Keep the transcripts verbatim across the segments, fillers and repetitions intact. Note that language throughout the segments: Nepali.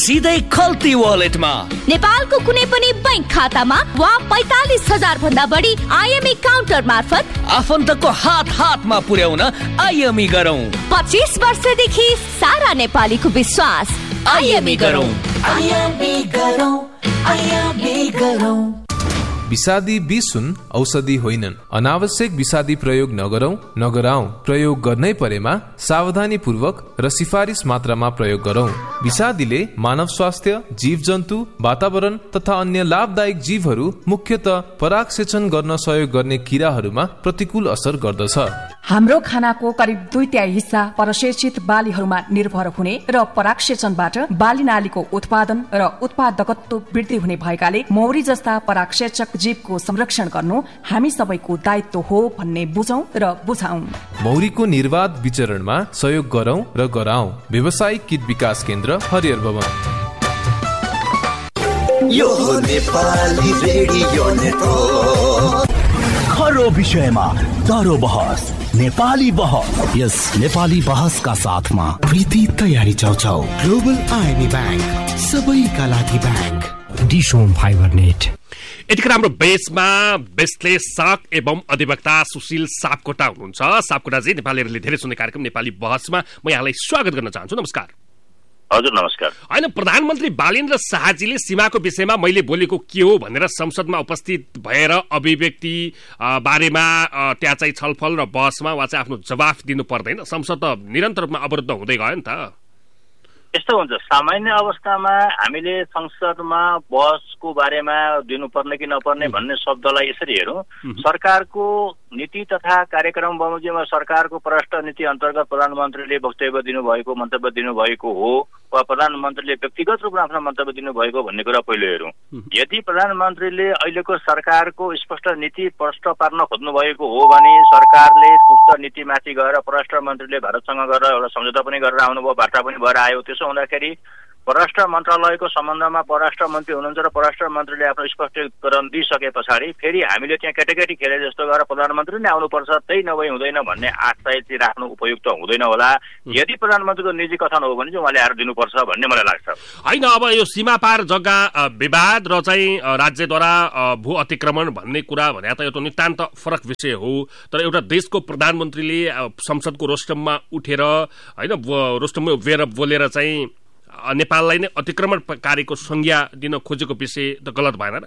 सिधै खल्ती वालेटमा नेपालको कुनै पनि बैंक खातामा वा पैतालिस हजार भन्दा बढी आइएमई काउन्टर मार्फत आफन्तको हात हातमा पुर्याउन आइएमई गरौँ। पच्चीस वर्षदेखि सारा नेपालीको विश्वास आइएमई गरौँ। आइएमई गरौँ, आइएमई गरौँ। विषादी बिस हुन्, औषधि होइनन्। अनावश्यक विषादी प्रयोग नगरौं, नगराउँ। प्रयोग गर्नै परेमा सावधानी पूर्वक र सिफारिस मात्रामा प्रयोग गरौं। विषादीले मानव स्वास्थ्य, जीव जन्तु, वातावरण तथा अन्य लाभदायक जीवहरू, मुख्यतः परागसेचन गर्न सहयोग गर्ने किराहरूमा प्रतिकूल असर गर्दछ। हाम्रो खानाको करिब दुई तिहाई हिस्सा परसेचित बालीहरूमा निर्भर हुने र परागसेचनबाट बाली नालीको उत्पादन र उत्पादकत्व वृद्धि हुने भएकाले मौरी जस्ता परागसेचक जीवको संरक्षण गर्नु हामी सबैको दायित्व हो भन्ने बुझौं र बुझाउँ। मौरीको निर्वाध विचरणमा सहयोग गरौं र गराउँ। व्यावसायिक कीट विकास केन्द्र हरिहर भवन। यो नेपाली रेडियो नेटवर्क खरो विषयमा दरो बहस, नेपाली बहस। यस नेपाली बहसका साथमा प्रीति तयारी चौचौ, ग्लोबल आइएमई ब्याङ्क, सबैका लागि ब्याङ्क, डिसोम फाइबर नेट। यतिखेर हाम्रो बेसमा बेसले साक एवं अधिवक्ता सुशील सापकोटा हुनुहुन्छ। सापकोटाजी, नेपालीहरूले धेरै सुन्ने कार्यक्रम नेपाली बहसमा म यहाँलाई स्वागत गर्न चाहन्छु। नमस्कार। हजुर नमस्कार। होइन, प्रधानमन्त्री बालेन्द्र शाहजीले सीमाको विषयमा मैले बोलेको के हो भनेर संसदमा उपस्थित भएर अभिव्यक्ति बारेमा त्यहाँ चाहिँ छलफल र बहसमा उहाँ चाहिँ आफ्नो जवाफ दिनु पर्दैन? संसद त निरन्तर रूपमा अवरुद्ध हुँदै गयो नि त। यस्तो हुन्छ, सामान्य अवस्थामा हामीले संसदमा बहसको बारेमा दिनुपर्ने कि नपर्ने भन्ने शब्दलाई यसरी हेरौँ। सरकारको नीति तथा कार्यक्रम बमोजिममा सरकारको परराष्ट्र नीति अन्तर्गत प्रधानमन्त्रीले वक्तव्य दिनुभएको, मन्तव्य दिनुभएको हो वा प्रधानमन्त्रीले व्यक्तिगत रूपमा आफ्नो मन्तव्य दिनुभएको भन्ने कुरा पहिलो हेरौँ। यदि प्रधानमन्त्रीले अहिलेको सरकारको स्पष्ट नीति प्रष्ट पार्न खोज्नु भएको हो भने सरकारले उक्त नीतिमाथि गएर परराष्ट्र मन्त्रीले भारतसँग गएर एउटा सम्झौता पनि गरेर आउनुभयो, वार्ता पनि भएर आयो। त्यसो हुँदाखेरि परराष्ट्र मन्त्रालयको सम्बन्धमा परराष्ट्र मन्त्री हुनुहुन्छ र परराष्ट्र मन्त्रीले आफ्नो स्पष्टीकरण दिइसके पछाडि फेरि हामीले त्यहाँ केटेकेटी खेले जस्तो गरेर प्रधानमन्त्री नै आउनुपर्छ, त्यही नभई हुँदैन भन्ने आशय चाहिँ राख्नु उपयुक्त हुँदैन होला। यदि प्रधानमन्त्रीको निजी कथन हो भने चाहिँ उहाँले आएर दिनुपर्छ भन्ने मलाई लाग्छ। होइन, अब यो सीमा पार जग्गा विवाद र चाहिँ राज्यद्वारा भू अतिक्रमण भन्ने कुरा भने त यो नितान्त फरक विषय हो। तर एउटा देशको प्रधानमन्त्रीले संसदको रोस्टममा उठेर होइन रोस्टममा उभिएर बोलेर चाहिँ नेपाललाई नै अतिक्रमणकारीको संज्ञा दिन खोजेको विषय त गलत भएन र?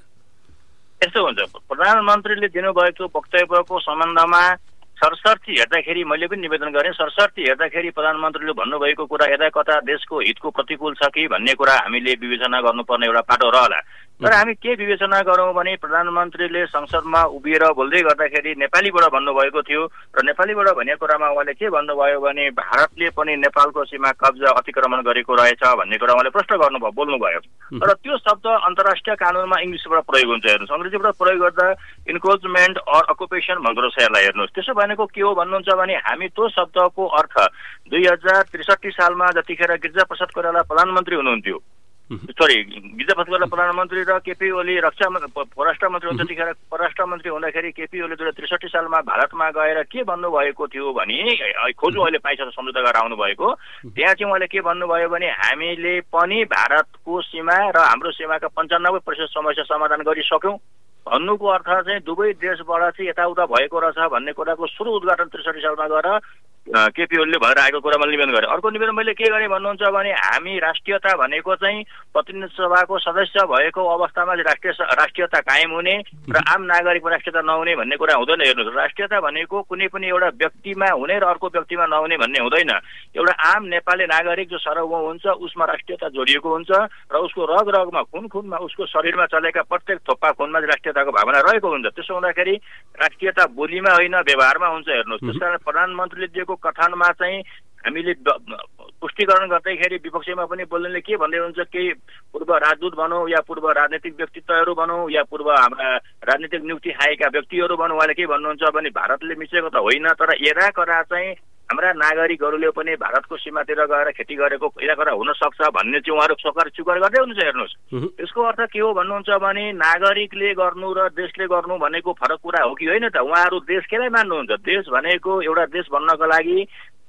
यस्तो हुन्छ, प्रधानमन्त्रीले दिनुभएको वक्तव्यको सम्बन्धमा सरसर्ती हेर्दाखेरि मैले पनि निवेदन गरेँ। सरसर्ती हेर्दाखेरि प्रधानमन्त्रीले भन्नुभएको कुरा यता कता देशको हितको प्रतिकूल छ कि भन्ने कुरा हामीले विवेचना गर्नुपर्ने एउटा पाटो रहला। तर हामी के विवेचना गरौँ भने प्रधानमन्त्रीले संसदमा उभिएर बोल्दै गर्दाखेरि नेपालीबाट भन्नुभएको थियो र नेपालीबाट भनेको कुरामा उहाँले के भन्नुभयो भने भारतले पनि नेपालको सीमा कब्जा अतिक्रमण गरेको रहेछ भन्ने कुरा उहाँले प्रश्न गर्नुभयो, बोल्नुभयो। तर त्यो शब्द अन्तर्राष्ट्रिय कानुनमा इङ्ग्लिसबाट प्रयोग हुन्छ हेर्नुहोस्, अङ्ग्रेजीबाट प्रयोग गर्दा इन्क्रोचमेन्ट अर अकुपेसन भन्दो रहेछ यसलाई हेर्नुहोस्। त्यसो भनेको के हो भन्नुहुन्छ भने हामी त्यो शब्दको अर्थ दुई हजार त्रिसठी सालमा जतिखेर गिरिजा प्रसाद कोइराला प्रधानमन्त्री हुनुहुन्थ्यो, सरी गिरिजा प्रसाद कोइराला प्रधानमन्त्री र केपी ओली रक्षा परराष्ट्र मन्त्री हुन्छ, त्यतिखेर परराष्ट्र मन्त्री हुँदाखेरि केपी ओली दुई हजार त्रिसठी सालमा भारतमा गएर के भन्नुभएको थियो भने खोजु अहिले पाइन्छ सम्झौता गरेर आउनु भएको, त्यहाँ चाहिँ उहाँले के भन्नुभयो भने हामीले पनि भारतको सीमा र हाम्रो सीमाका पन्चानब्बे प्रतिशत समस्या समाधान गरिसक्यौँ भन्नुको अर्थ चाहिँ दुवै देशबाट चाहिँ यताउता भएको रहेछ भन्ने कुराको सुरु उद्घाटन त्रिसठी सालमा गएर केपी ओलीले भएर आएको कुरा मैले निवेदन गरेँ। अर्को निवेदन मैले के गरेँ भन्नुहुन्छ भने हामी राष्ट्रियता भनेको चाहिँ प्रतिनिधि सभाको सदस्य भएको अवस्थामा राष्ट्रिय राष्ट्रियता कायम हुने र आम नागरिकमा राष्ट्रियता नहुने भन्ने कुरा हुँदैन। हेर्नुहोस्, राष्ट्रियता भनेको कुनै पनि एउटा व्यक्तिमा हुने र अर्को व्यक्तिमा नहुने भन्ने हुँदैन। एउटा आम नेपाली नागरिक जो सार्वभौम हुन्छ उसमा राष्ट्रियता जोडिएको हुन्छ र उसको रग रगमा खुन खुनमा उसको शरीरमा चलेका प्रत्येक थोप्पा खुनमा राष्ट्रियताको भावना रहेको हुन्छ। त्यसो हुँदाखेरि राष्ट्रियता बोलीमा होइन व्यवहारमा हुन्छ। हेर्नुहोस्, त्यसकारण प्रधानमन्त्रीले दिएको कथनमा चाहिँ हामीले पुष्टिकरण गर्दाखेरि विपक्षमा पनि बोल्नेले के भन्दै हुन्छ, केही पूर्व राजदूत भनौँ या पूर्व राजनीतिक व्यक्तित्वहरू भनौँ या पूर्व हाम्रा राजनीतिक नियुक्ति खाएका व्यक्तिहरू भनौँ, उहाँले के भन्नुहुन्छ भने भारतले मिचेको त होइन, तर यदा कदा चाहिँ हाम्रा नागरिकहरूले पनि भारतको सीमातिर गएर खेती गरेको यदा कदा हुन सक्छ भन्ने चाहिँ उहाँहरू स्वीकार स्वीकार गर्दै हुनुहुन्छ। हेर्नुहोस्, यसको अर्थ के हो भन्नुहुन्छ भने नागरिकले गर्नु र देशले गर्नु भनेको फरक कुरा हो कि होइन त? उहाँहरू देश केलाई मान्नुहुन्छ? देश भनेको एउटा देश बन्नको लागि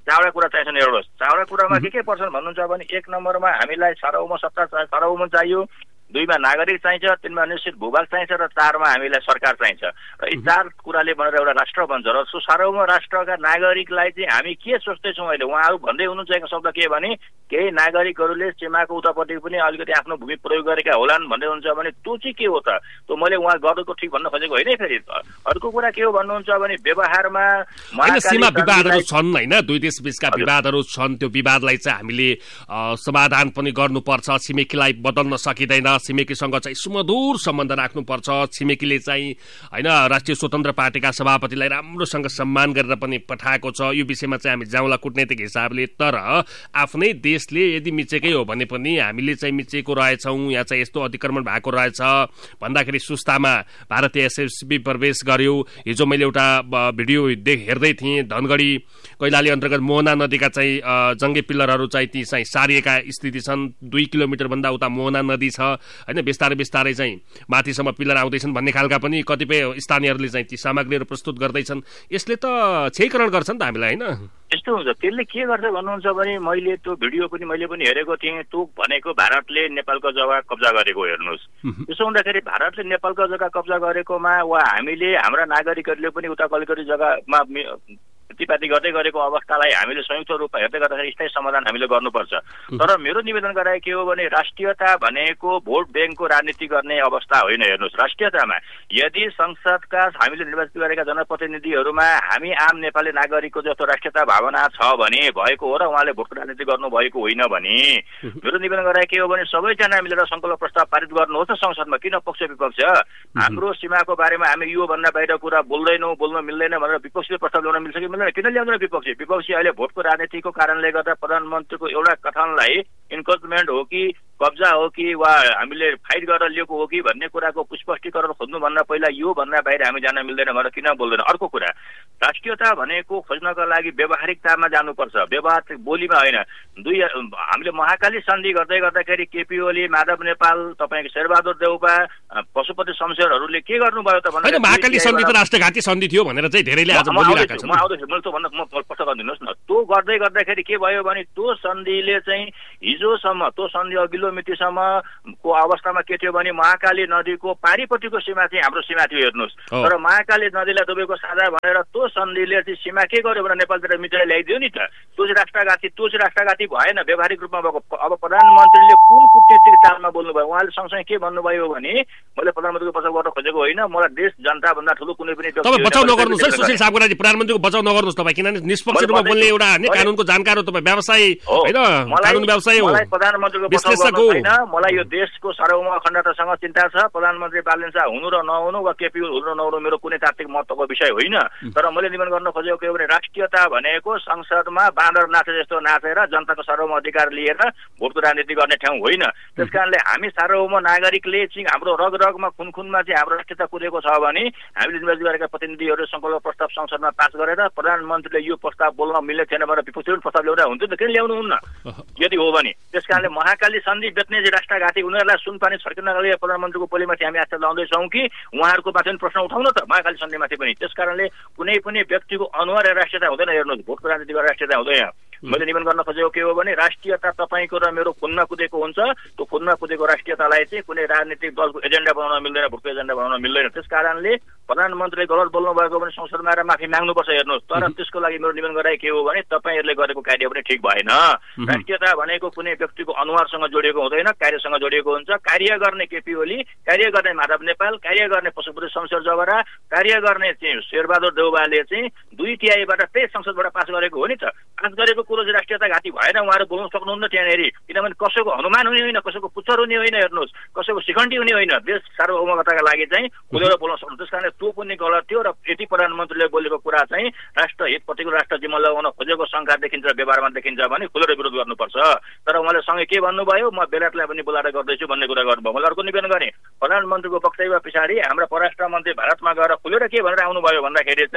चारवटा कुरा चाहिन्छन् हेर्नुहोस्। चारवटा कुरामा के के पर्छन् भन्नुहुन्छ भने एक नम्बरमा हामीलाई सार्वभौम सत्ता सार्वभौम चाहियो, दुईमा नागरिक चाहिन्छ, तिनमा निश्चित भूभाग चाहिन्छ र चारमा हामीलाई सरकार चाहिन्छ। र यी चार कुराले बनेर एउटा राष्ट्र बन्छ र सो सार्वभौम राष्ट्रका नागरिकलाई चाहिँ हामी के सोच्दैछौँ अहिले? उहाँहरू भन्दै हुनुहुन्छ एक शब्द के भने केही नागरिकहरूले सीमाको उतापट्टि पनि अलिकति आफ्नो भूमि प्रयोग गरेका होलान् भन्दै हुनुहुन्छ भने त्यो चाहिँ के हो त? त्यो मैले उहाँ गर्नुको ठिक भन्न खोजेको होइन। फेरि अर्को कुरा के हो भन्नुहुन्छ भने व्यवहारमा सीमा विवादहरू छन् होइन, दुई देश बीचका विवादहरू छन्, त्यो विवादलाई चाहिँ हामीले समाधान पनि गर्नुपर्छ। छिमेकीलाई बदल्न सकिँदैन, छिमेकीसँग चाहिँ सुमधुर सम्बन्ध राख्नुपर्छ। छिमेकीले चाहिँ होइन राष्ट्रिय स्वतन्त्र पार्टीका सभापतिलाई राम्रोसँग सम्मान गरेर पनि पठाएको छ। यो विषयमा चाहिँ हामी जाउँला कुटनैतिक हिसाबले, तर आफ्नै देशले यदि मिचेकै हो भने पनि हामीले चाहिँ मिचेको रहेछौँ, यहाँ चाहिँ यस्तो अतिक्रमण भएको रहेछ भन्दाखेरि सुस्तामा भारतीय एसएसबी प्रवेश गर्यो। हिजो मैले एउटा भिडियो देख हेर्दै थिएँ, धनगढी कैलाली अन्तर्गत मोहना नदीका चाहिँ जङ्गे पिल्लरहरू चाहिँ ती चाहिँ सारिएका स्थिति छन्। दुई किलोमिटर भन्दा उता मोहना नदी छ होइन, बिस्तारै बिस्तारै चाहिँ माथिसम्म पिल्लर आउँदैछन् भन्ने खालका पनि कतिपय स्थानीयहरूले चाहिँ ती सामग्रीहरू प्रस्तुत गर्दैछन्। यसले त क्षयीकरण गर्छ नि त हामीलाई होइन? यस्तो हुन्छ। त्यसले के गर्छ भन्नुहुन्छ भने मैले त्यो भिडियो पनि मैले पनि हेरेको थिएँ। त्यो भनेको भारतले नेपालको जग्गा कब्जा गरेको हेर्नुहोस्। त्यसो हुँदाखेरि भारतले नेपालको जग्गा कब्जा गरेकोमा वा हामीले हाम्रा नागरिकहरूले पनि उता कलिकति जग्गामा खेतीपाती गर्दै गरेको अवस्थालाई हामीले संयुक्त रूपमा हेर्दै गर्दाखेरि स्थायी समाधान हामीले गर्नुपर्छ। तर मेरो निवेदन गराए के हो भने राष्ट्रियता भनेको भोट ब्याङ्कको राजनीति गर्ने अवस्था होइन। हेर्नुहोस्, राष्ट्रियतामा यदि संसदका हामीले निर्वाचित गरेका जनप्रतिनिधिहरूमा हामी आम नेपाली नागरिकको जस्तो राष्ट्रियता भावना छ भने भएको हो र उहाँले भोटको राजनीति गर्नुभएको होइन भने मेरो निवेदन गराए के हो भने सबैजना मिलेर सङ्कल्प प्रस्ताव पारित गर्नुहोस् न संसदमा। किन पक्ष विपक्ष? हाम्रो सीमाको बारेमा हामी योभन्दा बाहिर कुरा बोल्दैनौँ, बोल्न मिल्दैन भनेर विपक्षीले प्रस्ताव ल्याउन मिल्छ कि मिल्दैन? किन ल्याउँदैन विपक्षी? विपक्षी अहिले भोटको राजनीतिको कारणले गर्दा प्रधानमन्त्रीको एउटा कथनलाई इन्करेजमेन्ट हो कि कब्जा हो कि वा हामीले फाइट गरेर लिएको हो कि भन्ने कुराको स्पष्टीकरण खोज्नुभन्दा पहिला यो भन्दा बाहिर हामी जान मिल्दैन भनेर किन बोल्दैन? अर्को कुरा, राष्ट्रियता भनेको खोज्नका लागि व्यावहारिकतामा जानुपर्छ, व्यवहार बोलीमा होइन। दुई हामीले महाकाली सन्धि गर्दै गर्दाखेरि केपी ओली, माधव नेपाल, तपाईँको शेरबहादुर देउपा, पशुपति शमशेरहरूले के गर्नुभयो त भन्दा महाकाली सन्धि त राष्ट्रघाती सन्धि थियो भनेर चाहिँ धेरैले आज बोलिरहेका छन्। म आउँदैछु, मैले त भन्न म स्पष्ट गरिदिनुहोस् न। त्यो गर्दै गर्दाखेरि के भयो भने त्यो सन्धिले चाहिँ हिजोसम्म त्यो सन्धि अघिल्लो मितिसम्मको अवस्थामा के थियो भने महाकाली नदीको पारिपट्टिको सीमा चाहिँ हाम्रो सीमा थियो हेर्नुहोस्। तर महाकाली नदीलाई डुबेको साझा भनेर त्यो सन्धिले चाहिँ सीमा के गर्यो भने नेपालतिर मिटेर ल्याइदियो नि त। त्यो चाहिँ राष्ट्रघाती त्यो चाहिँ राष्ट्रघाती भएन, व्यावहारिक रूपमा भएको। अब प्रधानमन्त्रीले कुन कुटनीतिक चालमा बोल्नुभयो? उहाँले सँगसँगै के भन्नुभयो भने मैले प्रधानमन्त्रीको बचाउ गर्न खोजेको होइन, मलाई देश जनताभन्दा ठुलो कुनै पनि बचाउ नगर्नुहोस् है सुशील सापकोटा जी, प्रधानमन्त्रीको बचाउ नगर्नुहोस् तपाईँ, किनभने निष्पक्ष रूपमा बोल्ने एउटा कानुनको जानकार हो तपाईँ, व्यवसायी होइन, कानुन व्यवसायी हो, प्रधानमन्त्रीको विश्लेषक हो। मलाई यो देशको सार्वभौम अखण्डतासँग चिन्ता छ। प्रधानमन्त्री बालेन शाह हुनु र नहुनु वा केपी हुनु र नहुनु मेरो कुनै तात्विक महत्त्वको विषय होइन। तर मैले निवेदन गर्न खोजेको के हो भने राष्ट्रियता भनेको संसदमा बाँदर नाचे जस्तो नाचेर जनताको सार्वभौम अधिकार लिएर भोटको राजनीति गर्ने ठाउँ होइन। त्यस कारणले हामी सार्वभौम नागरिकले चाहिँ हाम्रो रग रगमा खुन खुनमा चाहिँ हाम्रो राष्ट्रियता कुदेको छ भने हामीले निर्वाचित गरेका प्रतिनिधिहरू सङ्कल्प प्रस्ताव संसदमा पास गरेर प्रधानमन्त्रीले यो प्रस्ताव बोल्न मिल्ने थिएन भनेर विपक्षीले प्रस्ताव ल्याउँदा हुन्थ्यो नि त, किन ल्याउनुहुन्न यदि हो भने? त्यस कारणले महाकाली सन्धि बेच्ने चाहिँ राष्ट्रघाती उनीहरूलाई सुनपानी छर्किनका लागि प्रधानमन्त्रीको पोलीमाथि हामी आस्था लाउँदैछौँ कि उहाँहरूको माथि पनि प्रश्न उठाउन त महाकाली सन्धिमाथि पनि। त्यस कारणले कुनै पनि व्यक्तिको अनुहार राष्ट्रियता हुँदैन। हेर्नुहोस्, भोटको राजनीति गरेर राष्ट्रियता हुँदैन। मैले निवेदन गर्न खोजेको के हो भने राष्ट्रियता तपाईँको र मेरो खुनमा कुदेको हुन्छ। त्यो खुनमा कुदेको राष्ट्रियतालाई चाहिँ कुनै राजनीतिक दलको एजेन्डा बनाउन मिल्दैन, भोटको एजेन्डा बनाउन मिल्दैन। त्यस कारणले प्रधानमन्त्रीले गलत बोल्नु भएको भने संसदमा आएर माफी माग्नुपर्छ। हेर्नुहोस्, तर त्यसको लागि मेरो निवेदन गराए के हो भने तपाईँहरूले गरेको कार्य पनि ठिक भएन। राष्ट्रियता भनेको कुनै व्यक्तिको अनुहारसँग जोडिएको हुँदैन, कार्यसँग जोडिएको हुन्छ। कार्य गर्ने केपी ओली, कार्य गर्ने माधव नेपाल, कार्य गर्ने पशुपति शमशेर जवरा, कार्य गर्ने चाहिँ शेरबहादुर देउवाले चाहिँ दुई तिहाईबाट त्यही संसदबाट पास गरेको हो नि त। पास गरेको कुरो चाहिँ राष्ट्रियता घाती भएन, उहाँहरू बोल्न सक्नुहुन्न त्यहाँनिर। किनभने कसैको हनुमान हुने होइन, कसैको पुच्छर हुने होइन, हेर्नुहोस् कसैको शिखण्डी हुने होइन। देश सार्वभौमताका लागि चाहिँ खुलेर बोल्न सक्नु। त्यस कारण त्यो पनि गलत थियो र यति प्रधानमन्त्रीले बोलेको कुरा चाहिँ राष्ट्रहितप्रतिको राष्ट्र जिम्मा लगाउन खोजेको शङ्का देखिन्छ, व्यवहारमा देखिन्छ भने खुलेर विरोध गर्नुपर्छ। तर उहाँले सँगै के भन्नुभयो, म बेलायतलाई पनि बोलाएर गर्दैछु भन्ने कुरा गर्नुभयो। मैले अर्को निवेदन गरेँ, प्रधानमन्त्रीको वक्तव्य पछाडि हाम्रा परराष्ट्र मन्त्री भारतमा गएर खुलेर के भनेर आउनुभयो भन्दाखेरि चाहिँ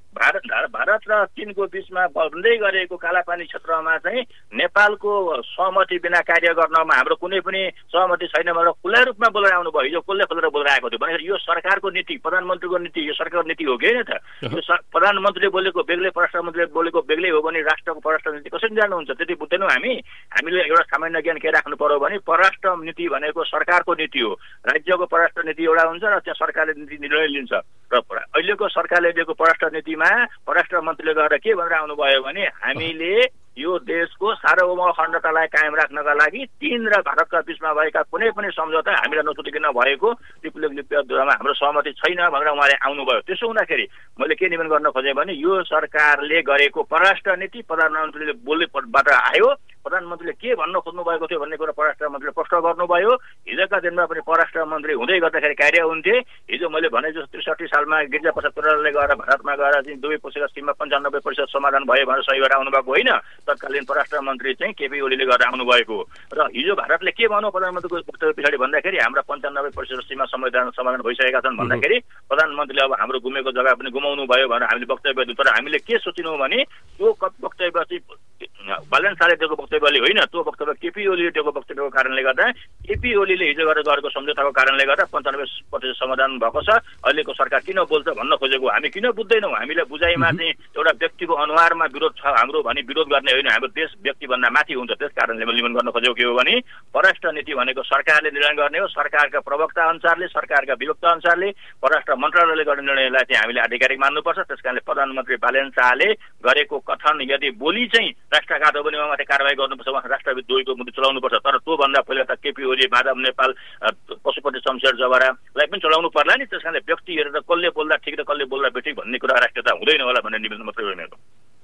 भारत भारत र चीनको बीचमा बन्दै गरेको कालापानी क्षेत्रमा चाहिँ नेपालको सहमति बिना कार्य गर्नमा हाम्रो कुनै पनि सहमति छैन भनेर खुला रूपमा बोलेर आउनुभयो। हिजो कसले खोलेर बोलेर आएको थियो भनेर यो सरकारको नीति, प्रधानमन्त्रीको नीति, यो सरकारको नीति हो कि होइन त? यो प्रधानमन्त्रीले बोलेको बेग्लै, परराष्ट्र मन्त्रीले बोलेको बेग्लै हो भने राष्ट्रको परराष्ट्र नीति कसरी जान्नुहुन्छ? त्यति बुझ्दैनौँ हामी। हामीले एउटा सामान्य ज्ञान के राख्नु पर्यो भने परराष्ट्र नीति भनेको सरकारको नीति हो। राज्यको परराष्ट्र नीति एउटा हुन्छ र त्यहाँ सरकारले नीति निर्णय लिन्छ। र अहिलेको सरकारले दिएको परराष्ट्र नीतिमा परराष्ट्र मन्त्रीले गएर के भनेर आउनुभयो भने हामीले यो देशको सार्वभौम अखण्डतालाई कायम राख्नका लागि चीन र भारतका बीचमा भएका कुनै पनि सम्झौता हामीलाई नसुटिकन भएको टिप्लेक लिपिमा हाम्रो सहमति छैन भनेर उहाँले आउनुभयो। त्यसो हुँदाखेरि मैले के निवेदन गर्न खोजेँ भने यो सरकारले गरेको परराष्ट्र नीति प्रधानमन्त्रीले बोल्नेबाट आयो। प्रधानमन्त्रीले के भन्न खोज्नु भएको थियो भन्ने कुरा परराष्ट्र मन्त्रीले प्रश्न गर्नुभयो। हिजोका दिनमा पनि परराष्ट्र मन्त्री हुँदै गर्दाखेरि कार्य हुन्थे। हिजो मैले भने जस्तो त्रिसठी सालमा गिरिजा प्रसाद कोइरालाले गएर भारतमा गएर चाहिँ दुवै पक्षका सीमा पन्चानब्बे प्रतिशत समाधान भयो भनेर सही गरेर आउनुभएको होइन। तत्कालीन परराष्ट्र मन्त्री चाहिँ केपी ओलीले गरेर आउनुभएको र हिजो भारतले के भन्नु प्रधानमन्त्रीको वक्तव्य पछाडि भन्दाखेरि हाम्रा पन्चानब्बे प्रतिशत सीमा समाधान समाधान भइसकेका छन् भन्दाखेरि प्रधानमन्त्रीले अब हाम्रो गुमेको जग्गा पनि गुमाउनु भयो भनेर हामीले वक्तव्य दियौँ। तर हामीले के सोचिनौँ भने त्यो वक्तव्य चाहिँ बालन शाहले दिएको वक्तव्यले होइन, त्यो वक्तव्य केपी ओलीले दिएको वक्तव्यको कारणले गर्दा केपी ओलीले हिजो गरेर गरेको सम्झौताको कारणले गर्दा पन्चानब्बे प्रतिशत समाधान भएको छ। अहिलेको सरकार किन बोल्छ भन्न खोजेको हामी किन बुझ्दैनौँ? हामीले बुझाइमा चाहिँ एउटा व्यक्तिको अनुहारमा विरोध छ हाम्रो भने विरोध गर्ने होइन, हाम्रो देश व्यक्तिभन्दा माथि हुन्छ। त्यस कारणले मैले निवेदन गर्न खोजेको के हो भने परराष्ट्र नीति भनेको सरकारले निर्णय गर्ने हो। सरकारका प्रवक्ता अनुसारले, सरकारका विभक्त अनुसारले परराष्ट्र मन्त्रालयले गर्ने निर्णयलाई चाहिँ हामीले आधिकारिक मान्नुपर्छ। त्यस कारणले प्रधानमन्त्री बालन शाहले गरेको कथन यदि बोली चाहिँ राष्ट्रघात हो भने उहाँमाथि कारवाही गर्नुपर्छ, उहाँ राष्ट्रविद्रोहीको मुद्दा चलाउनुपर्छ। तर त्योभन्दा पहिला त केपी ओली, माधव नेपाल, पशुपति शमशेर जवारालाई पनि चलाउनु पर्ला नि। त्यस कारणले व्यक्ति हेरेर कसले बोल्दा ठिक र कसले बोल्दा बेठिक भन्ने कुरा राष्ट्रियता हुँदैन होला भन्ने निवेदन मात्रै हो मेरो।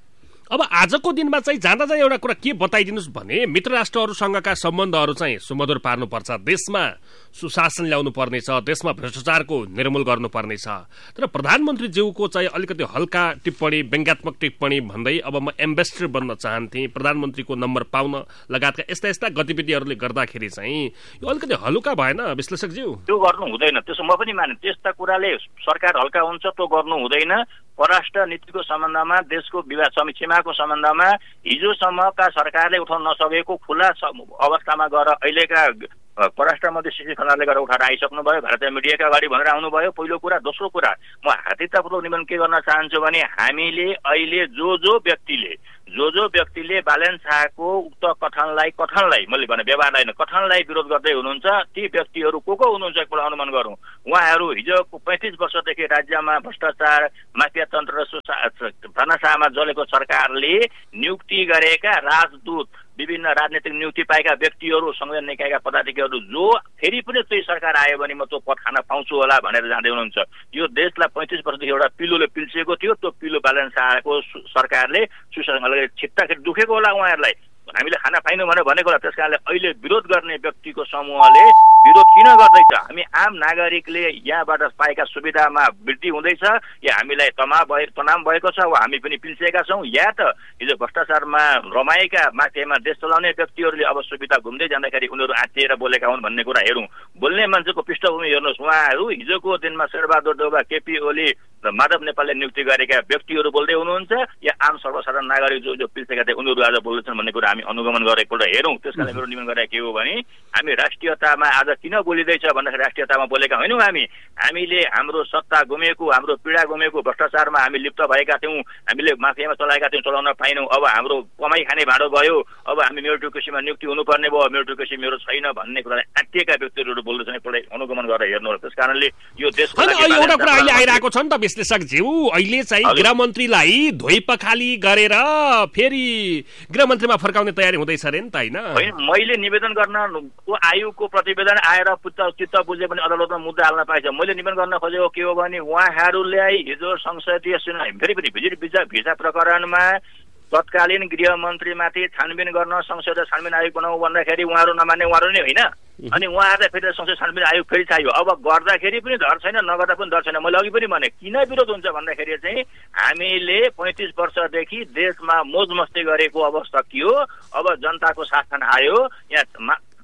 अब आजको दिनमा चाहिँ जाँदा जाँदा एउटा कुरा के बताइदिनुहोस् भने मित्र राष्ट्रहरूसँगका सम्बन्धहरू चाहिँ सुमधुर पार्नुपर्छ, देशमा सुशासन ल्याउनु पर्नेछ, देशमा भ्रष्टाचारको निर्मूल गर्नुपर्नेछ। तर प्रधानमन्त्रीज्यूको चाहिँ अलिकति हल्का टिप्पणी, व्यङ्ग्यात्मक टिप्पणी भन्दै अब म एम्बेसडर बन्न चाहन्थेँ, प्रधानमन्त्रीको नम्बर पाउन लगायतका यस्ता यस्ता गतिविधिहरूले गर्दाखेरि चाहिँ यो अलिकति हलुका भएन विश्लेषकज्यू? त्यो गर्नु हुँदैन, त्यसो म पनि माने। त्यस्ता कुराले सरकार हल्का हुन्छ, त्यो गर्नु हुँदैन। परराष्ट्र नीतिको सम्बन्धमा, देशको विवाद समीक्षाको सम्बन्धमा हिजोसम्मका सरकारले उठाउन नसकेको खुला अवस्थामा गएर अहिलेका परराष्ट्र मन्त्री श्री खनालले गरेर उठाएर आइसक्नुभयो, भारतीय मिडियाका अगाडि भनेर आउनुभयो। पहिलो कुरा। दोस्रो कुरा, म हातितापूर्वक निवेदन के गर्न चाहन्छु भने हामीले अहिले जो जो व्यक्तिले जो जो व्यक्तिले बालन शाहको उक्त कथनलाई कथनलाई मैले भने व्यवहारलाई कथनलाई विरोध गर्दै हुनुहुन्छ, ती व्यक्तिहरू को को हुनुहुन्छ एकपल्ट अनुमान गरौँ। उहाँहरू हिजोको पैँतिस वर्षदेखि राज्यमा भ्रष्टाचार, माफिया तन्त्र र धनशाहमा जलेको सरकारले नियुक्ति गरेका राजदूत, विभिन्न राजनीतिक नियुक्ति पाएका व्यक्तिहरू, संविधान निकायका पदाधिकारीहरू जो फेरि पनि त्यही सरकार आयो भने म त्यो पद खान पाउँछु होला भनेर जाँदै हुनुहुन्छ। यो देशलाई पैँतिस वर्षदेखि एउटा पिलोले पिल्सिएको थियो, त्यो पिलो बालन शाहको सरकारले सुशासनले छिट्टाखेरि दुखेको होला उहाँहरूलाई, हामीले खाना पाइनौँ भनेर भनेको होला। त्यस कारणले अहिले विरोध गर्ने व्यक्तिको समूहले विरोध किन गर्दैछ? हामी आम नागरिकले यहाँबाट पाएका सुविधामा वृद्धि हुँदैछ या हामीलाई तनाव भए तनाव भएको छ वा हामी पनि पिल्सिएका छौँ, या त हिजो भ्रष्टाचारमा रमाएका माथिमा देश चलाउने व्यक्तिहरूले अब सुविधा घुम्दै जाँदाखेरि उनीहरू आँटिएर बोलेका हुन् भन्ने कुरा हेरौँ। बोल्ने मान्छेको पृष्ठभूमि हेर्नुहोस्। उहाँहरू हिजोको दिनमा शेरबहादुर देउवा, केपी ओली र माधव नेपालले नियुक्ति गरेका व्यक्तिहरू बोल्दै हुनुहुन्छ या आम सर्वसाधारण नागरिक जो जो पिल्सेका थिए उनीहरू आज बोल्दैछन् भन्ने कुरा हामी अनुगमन गरेर एकपल्ट हेरौँ। त्यस कारण मेरो निवेदन गरेको के हो भने हामी राष्ट्रियतामा आज किन बोलिँदैछ भन्दाखेरि राष्ट्रियतामा बोलेका होइनौँ हामी। हामीले हाम्रो सत्ता गुमेको, हाम्रो पीडा गुमेको, भ्रष्टाचारमा हामी लिप्त भएका थियौँ, हामीले माफियामा चलाएका थियौँ, चलाउन पाइनौँ। अब हाम्रो कमाई खाने भाँडो गयो, अब हामी मेरिटोक्रेसीमा नियुक्ति हुनुपर्ने भयो, मेरिटोक्रेसी मेरो छैन भन्ने कुरालाई आँटिएका व्यक्तिहरू बोल्दैछन्, एकपल्ट अनुगमन गरेर हेर्नु। त्यस कारणले यो देशको एउटा कुरा अहिले आइरहेको छ नि त विश्लेषकज्यू, अहिले चाहिँ गृहमन्त्रीलाई धोइ पखाली गरेर फेरि गृहमन्त्रीमा फर्काउने तयारी हुँदैछ अरे नि त, होइन? मैले निवेदन गर्न आयोगको प्रतिवेदन आएर चित्त बुझे पनि अदालतमा मुद्दा हाल्न पाइन्छ। मैले निवेदन गर्न खोजेको के हो भने उहाँहरूले हिजो संसदीय सुनाइ फेरि पनि भिजिट भिजा भिसा प्रकरणमा तत्कालीन गृहमन्त्रीमाथि छानबिन गर्न संसदीय छानबिन आयोग बनाऊ भन्दाखेरि उहाँहरू नमान्ने उहाँहरू नै होइन। अनि उहाँहरूलाई फेरि संसदीय छानबिन आयोग फेरि चाहियो। अब गर्दाखेरि पनि डर छैन, नगर्दा पनि डर छैन। मैले अघि पनि भने किन विरोध हुन्छ भन्दाखेरि चाहिँ हामीले पैँतिस वर्षदेखि देशमा मोज मस्ती गरेको अवस्था थियो, अब जनताको शासन आयो, यहाँ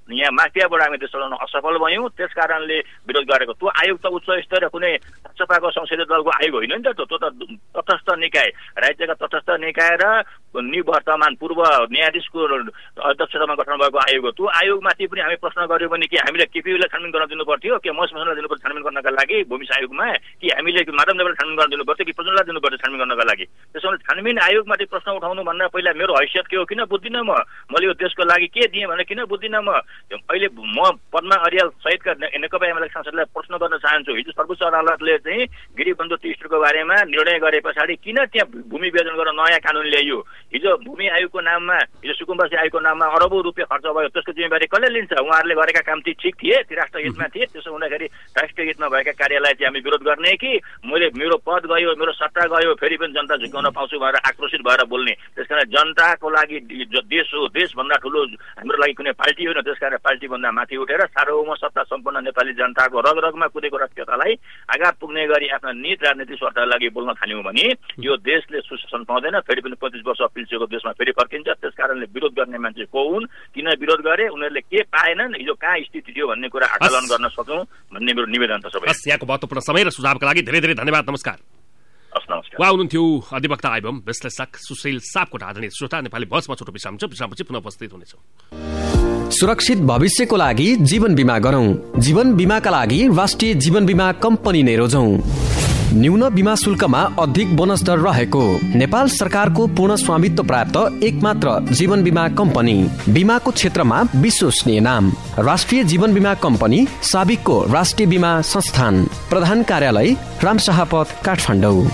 यहाँ माफियाबाट हामी देश चलाउन असफल भयौँ, त्यस कारणले विरोध गरेको। त्यो आयोग त उच्च स्तरीय कुनै सपाको संसदीय दलको आयोग होइन नि त, त्यो त तटस्थ निकाय, राज्यका तटस्थ निकाय र निवर्तमान पूर्व न्यायाधीशको अध्यक्षतामा गठन भएको आयोग हो। त्यो आयोगमाथि पनि हामी प्रश्न गर्यौँ भने कि हामीले केपीलाई छानबिन गर्न दिनु पर्थ्यो, के मसमसलाई दिनु पर्थ्यो छानबिन गर्नका लागि भूमि आयोगमा, कि हामीले माधव देवलाई छानबिन गर्न दिनु पर्थ्यो, कि प्रज्वललाई दिनु पर्थ्यो छानबिन गर्नका लागि। त्यसो भने छानबिन आयोगमाथि प्रश्न उठाउनु भन्दा पहिला मेरो हैसियत के हो किन बुझ्दिनँ म, मैले यो देशको लागि के दिएँ भनेर किन बुझ्दिनँ म। अहिले म पद्मा अर्याल सहितका नेकपा एमाले सांसदलाई प्रश्न गर्न चाहन्छु, हिजो सर्वोच्च अदालतले चाहिँ गिरिबन्धु टिस्टुको बारेमा निर्णय गरे पछाडि किन त्यहाँ भूमि विभाजन गर्न नयाँ कानुन ल्याइयो? हिजो भूमि आयोगको नाममा, हिजो सुकुम्बासी आयोगको नाममा अरबौँ रुपियाँ खर्च भयो, त्यसको जिम्मेवारी कसले लिन्छ? उहाँहरूले गरेका काम चाहिँ ठिक थिए, ती राष्ट्र हितमा थिए, त्यसो हुँदाखेरि राष्ट्रिय हितमा भएका कार्यलाई चाहिँ हामी विरोध गर्ने कि मैले मेरो पद गयो, मेरो सट्टा गयो, फेरि पनि जनता झुकाउन पाउँछु भनेर आक्रोशित भएर बोल्ने? त्यसकारण जनताको लागि देश हो, देशभन्दा ठुलो हाम्रो लागि कुनै पार्टी होइन, त्यसकारण पार्टीभन्दा माथि उठेर सार्वभौम सत्ता सम्पन्न नेपाली जनताको रग रगमा कुदेको राष्ट्रियतालाई आघात पुग्ने गरी आफ्ना नीत राजनीतिक स्वार्थका लागि बोल्न थाल्यौँ भने यो देशले सुशासन पाउँदैन, फेरि पनि पच्चिस वर्ष पिल्सेको देशमा फेरि फर्किन्छ। त्यस कारणले विरोध गर्ने मान्छे को हुन्, किन विरोध गरे, उनीहरूले के पाएनन्, हिजो कहाँ स्थिति थियो भन्ने कुरा आकलन गर्न सकौँ भन्ने मेरो निवेदन छ। सबै यहाँको महत्त्वपूर्ण समय र सुझावका लागि धेरै धेरै धन्यवाद। नमस्कार। उहाँ हुनुहुन्थ्यो अधिवक्ता एवं विश्लेषक सुशील सापकोटा। आदरणीय श्रोता, नेपाली बसमा छोटो विश्राम छ, विश्रामपछि पुनः उपस्थित हुनेछौँ। सुरक्षित भविष्यको लागि जीवन बीमा गरौं। जीवन बीमाका लागि राष्ट्रिय जीवन बीमा कम्पनी नै रोजौं। न्यून बीमा शुल्कमा अधिक बोनस दर रहेको नेपाल सरकारको पूर्ण स्वामित्व प्राप्त एकमात्र जीवन बीमा कम्पनी, बीमाको क्षेत्रमा विश्वसनीय नाम राष्ट्रिय जीवन बीमा कम्पनी, साबिकको राष्ट्रिय बीमा संस्थान, प्रधान कार्यालय रामशाहपथ, काठमाडौँ।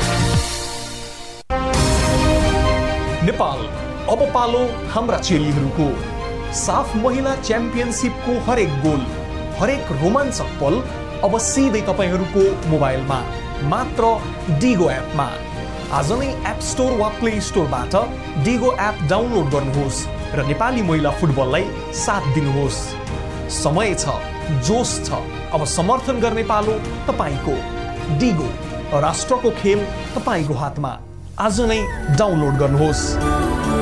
नेपाल अब पालो हाम्रा चेलीहरूको। साफ महिला च्याम्पियनशिपको हरेक गोल, हरेक रोमाञ्चक पल अब सिधै तपाईहरूको मोबाइलमा, मात्र डिगो एपमा। आज नै एप स्टोर वा प्ले स्टोरबाट डिगो एप डाउनलोड गर्नुहोस् र नेपाली महिला फुटबललाई साथ दिनुहोस्। समय छ, जोश छ, अब समर्थन गर्ने पालो तपाईको। डिगो, राष्ट्रको खेल तपाईको हातमा। आज नै डाउनलोड गर्नुहोस्।